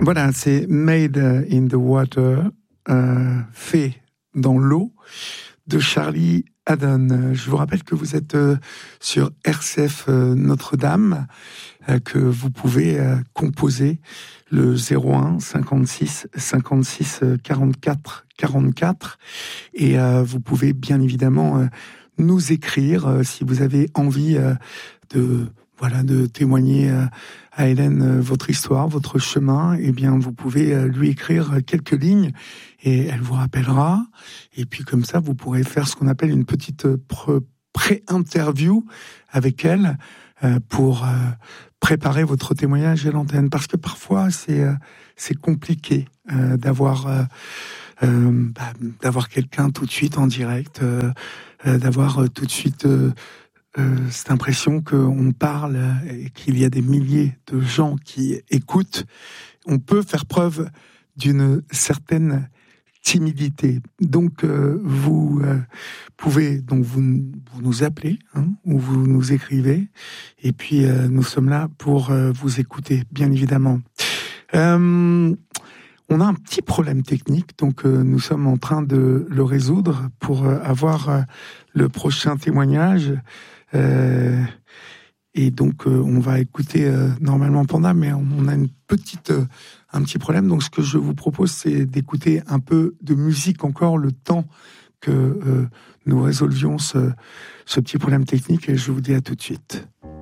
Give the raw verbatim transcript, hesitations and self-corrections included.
Voilà, c'est Made in the Water, euh, fait dans l'eau, de Charlie Haddon. Je vous rappelle que vous êtes euh, sur R C F euh, Notre-Dame, euh, que vous pouvez euh, composer le zéro un cinquante-six cinquante-six quarante-quatre quarante-quatre, et euh, vous pouvez bien évidemment euh, nous écrire euh, si vous avez envie euh, de voilà de témoigner euh, à Hélène euh, votre histoire, votre chemin. Eh bien, vous pouvez euh, lui écrire quelques lignes et elle vous rappellera. Et puis comme ça, vous pourrez faire ce qu'on appelle une petite pré-interview avec elle euh, pour euh, préparer votre témoignage à l'antenne. Parce que parfois, c'est euh, c'est compliqué euh, d'avoir euh, euh, bah, d'avoir quelqu'un tout de suite en direct, euh, euh, d'avoir euh, tout de suite euh, euh, cette impression qu'on parle et qu'il y a des milliers de gens qui écoutent. On peut faire preuve d'une certaine timidité. Donc euh, vous euh, pouvez donc vous, vous nous appelez hein, ou vous nous écrivez, et puis euh, nous sommes là pour euh, vous écouter, bien évidemment. Euh, on a un petit problème technique, donc euh, nous sommes en train de le résoudre pour euh, avoir euh, le prochain témoignage. Euh, et donc euh, on va écouter euh, normalement Panda, mais on, on a une petite, euh, un petit problème. Donc ce que je vous propose, c'est d'écouter un peu de musique encore, le temps que euh, nous résolvions ce, ce petit problème technique, et je vous dis à tout de suite.